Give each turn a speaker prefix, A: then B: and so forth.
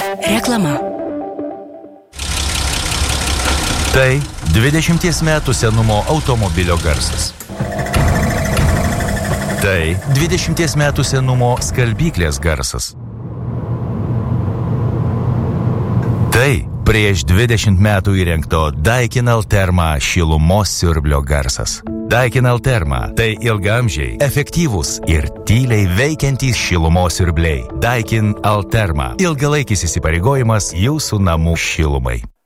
A: Reklama.
B: Tai 20 metų senumo automobilio garsas. Tai 20 metų senumo skalbyklės garsas. Tai prieš 20 metų įrengto Daikin Alterma šilumos siurblio garsas. Daikin Alterma – tai ilgaamžiai, efektyvūs ir tyliai veikiantys šilumos siurbliai. Daikin Alterma – ilgalaikis įsipareigojimas jūsų namų šilumai.